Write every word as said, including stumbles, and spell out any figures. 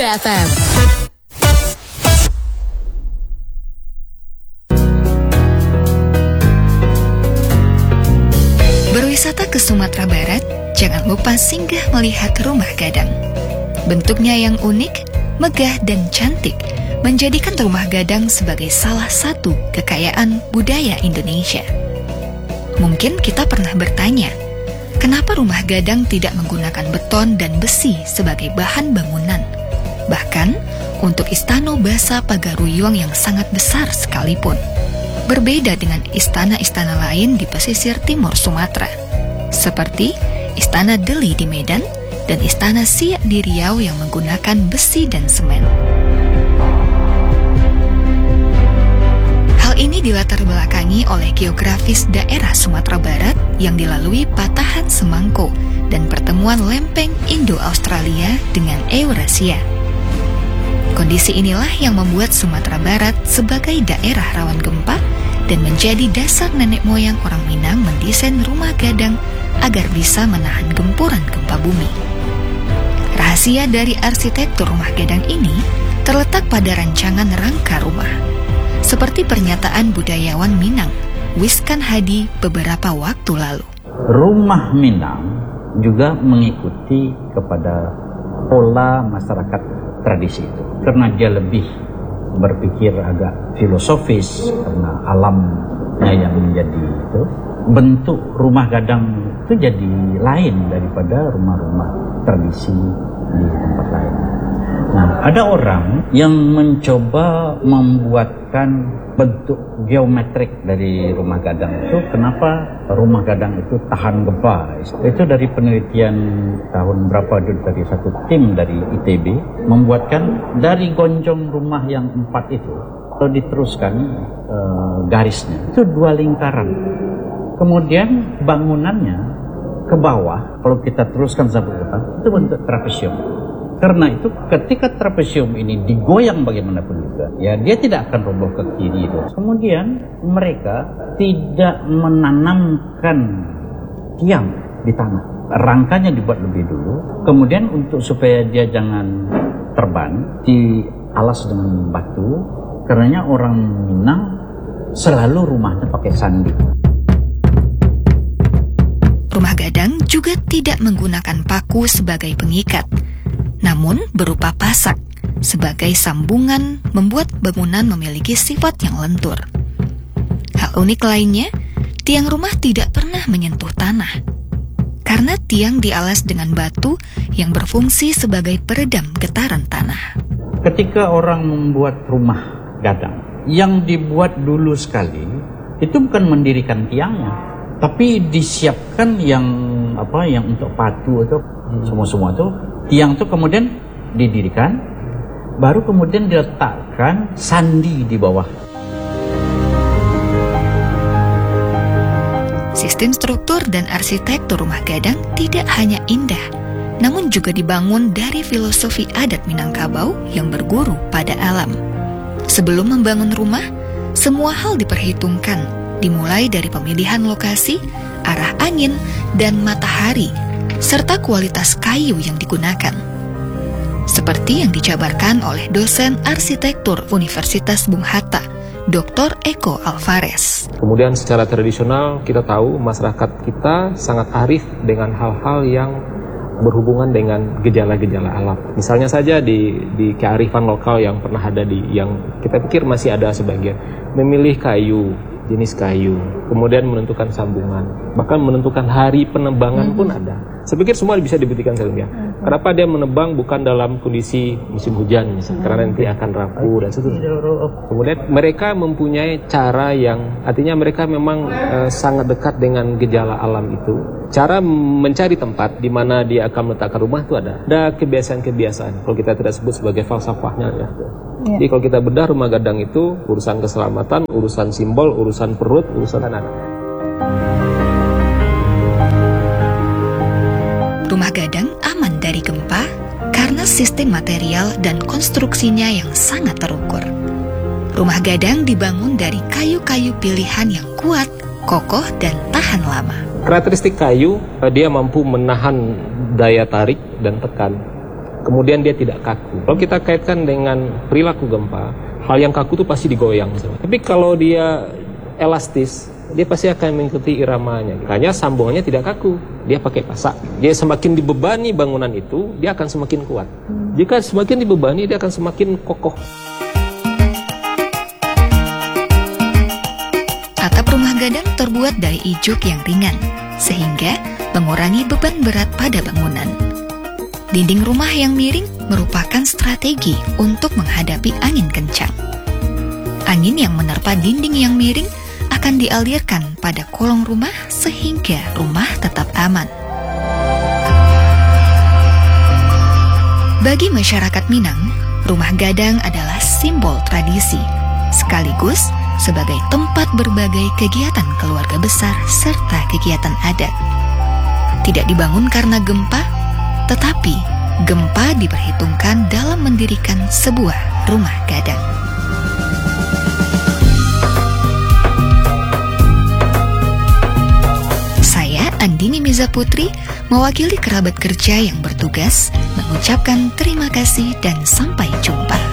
F M. Berwisata ke Sumatera Barat, jangan lupa singgah melihat rumah gadang. Bentuknya yang unik, megah dan cantik menjadikan rumah gadang sebagai salah satu kekayaan budaya Indonesia. Mungkin kita pernah bertanya, kenapa rumah gadang tidak menggunakan beton dan besi sebagai bahan bangunan? Bahkan untuk Istana Basa Pagaruyung yang sangat besar sekalipun. Berbeda dengan istana-istana lain di pesisir timur Sumatera, seperti Istana Deli di Medan dan Istana Siak di Riau yang menggunakan besi dan semen. Hal ini dilatar belakangi oleh geografis daerah Sumatera Barat yang dilalui patahan Semangko dan pertemuan lempeng Indo-Australia dengan Eurasia. Kondisi inilah yang membuat Sumatera Barat sebagai daerah rawan gempa dan menjadi dasar nenek moyang orang Minang mendesain rumah gadang agar bisa menahan gempuran gempa bumi. Rahasia dari arsitektur rumah gadang ini terletak pada rancangan rangka rumah. Seperti pernyataan budayawan Minang, Wiskan Hadi beberapa waktu lalu. Rumah Minang juga mengikuti kepada pola masyarakat tradisi itu. Karena dia lebih berpikir agak filosofis, karena alamnya yang menjadi itu, bentuk rumah gadang itu jadi lain daripada rumah-rumah tradisi di tempat lain. Nah, ada orang yang mencoba membuatkan bentuk geometrik dari rumah gadang itu. Kenapa rumah gadang itu tahan gempa? Itu dari penelitian tahun berapa itu, dari satu tim dari I T B membuatkan dari gonjong rumah yang empat itu, kalau diteruskan e, garisnya itu dua lingkaran. Kemudian bangunannya ke bawah, kalau kita teruskan sampai ke atas, itu bentuk trapesium. Karena itu ketika trapesium ini digoyang bagaimanapun juga, ya dia tidak akan roboh ke kiri itu. Kemudian mereka tidak menanamkan tiang di tanah. Rangkanya dibuat lebih dulu. Kemudian untuk supaya dia jangan terbang, dialas dengan batu. Karenanya orang Minang selalu rumahnya pakai sandi. Rumah gadang juga tidak menggunakan paku sebagai pengikat, namun berupa pasak sebagai sambungan membuat bangunan memiliki sifat yang lentur. Hal unik lainnya, tiang rumah tidak pernah menyentuh tanah karena tiang dialas dengan batu yang berfungsi sebagai peredam getaran tanah. Ketika orang membuat rumah gadang, yang dibuat dulu sekali itu bukan mendirikan tiangnya, tapi disiapkan yang apa yang untuk patu atau semua-semua itu. Tiang itu kemudian didirikan, baru kemudian diletakkan sandi di bawah. Sistem struktur dan arsitektur rumah gadang tidak hanya indah, namun juga dibangun dari filosofi adat Minangkabau yang berguru pada alam. Sebelum membangun rumah, semua hal diperhitungkan, dimulai dari pemilihan lokasi, arah angin, dan matahari, serta kualitas kayu yang digunakan. Seperti yang dijabarkan oleh dosen arsitektur Universitas Bung Hatta, Doktor Eko Alvarez. Kemudian secara tradisional kita tahu masyarakat kita sangat arif dengan hal-hal yang berhubungan dengan gejala-gejala alam. Misalnya saja di, di kearifan lokal yang pernah ada di, yang kita pikir masih ada sebagian, memilih kayu, jenis kayu, kemudian menentukan sambungan, bahkan menentukan hari penebangan pun ada. Saya pikir semua bisa dibuktikan sebenarnya. Kenapa dia menebang bukan dalam kondisi musim hujan misalnya, karena nanti akan rapuh dan seterusnya. Kemudian mereka mempunyai cara yang artinya mereka memang uh, sangat dekat dengan gejala alam itu. Cara mencari tempat di mana dia akan meletakkan rumah itu ada. Ada kebiasaan-kebiasaan. Kalau kita tidak sebut sebagai falsafahnya ya. Ya. Jadi kalau kita bedah rumah gadang itu urusan keselamatan, urusan simbol, urusan perut, urusan anak. Rumah gadang aman dari gempa karena sistem material dan konstruksinya yang sangat terukur. Rumah gadang dibangun dari kayu-kayu pilihan yang kuat, kokoh, dan tahan lama. Karakteristik kayu, dia mampu menahan daya tarik dan tekan. kemudian dia tidak kaku. Kalau kita kaitkan dengan perilaku gempa, hal yang kaku itu pasti digoyang. Tapi kalau dia elastis, dia pasti akan mengikuti iramanya. Makanya sambungannya tidak kaku, dia pakai pasak. Dia semakin dibebani bangunan itu, dia akan semakin kuat. Jika semakin dibebani, dia akan semakin kokoh. Atap rumah gadang terbuat dari ijuk yang ringan, sehingga mengurangi beban berat pada bangunan. Dinding rumah yang miring merupakan strategi untuk menghadapi angin kencang. Angin yang menerpa dinding yang miring akan dialirkan pada kolong rumah sehingga rumah tetap aman. Bagi masyarakat Minang, rumah gadang adalah simbol tradisi, sekaligus sebagai tempat berbagai kegiatan keluarga besar serta kegiatan adat. Tidak dibangun karena gempa, tetapi gempa diperhitungkan dalam mendirikan sebuah rumah gadang. Saya, Andini Miza Putri, mewakili kerabat kerja yang bertugas, mengucapkan terima kasih dan sampai jumpa.